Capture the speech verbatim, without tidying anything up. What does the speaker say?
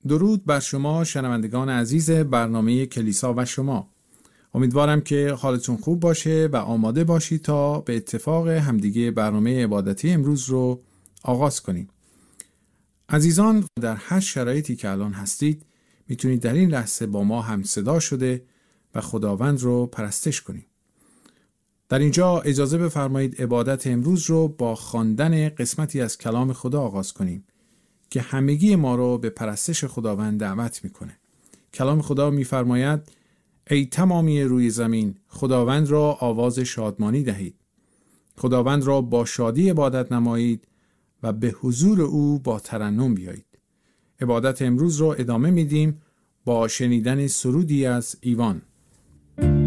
درود بر شما شنوندگان عزیز برنامه کلیسا و شما. امیدوارم که حالتون خوب باشه و آماده باشید تا به اتفاق همدیگه برنامه عبادتی امروز رو آغاز کنیم. عزیزان، در هر شرایطی که الان هستید میتونید در این لحظه با ما هم صدا شده و خداوند رو پرستش کنید. در اینجا اجازه بفرمایید عبادت امروز رو با خواندن قسمتی از کلام خدا آغاز کنیم که همگی ما رو به پرستش خداوند دعوت میکنه. کلام خدا میفرماید: ای تمامی روی زمین خداوند را آواز شادمانی دهید، خداوند را با شادی عبادت نمایید و به حضور او با ترنم بیایید. عبادت امروز رو ادامه میدیم با شنیدن سرودی از ایوان.